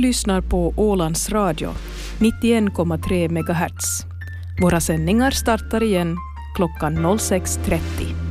lyssnar på Ålands Radio, 91,3 MHz. Våra sändningar startar igen klockan 06.30.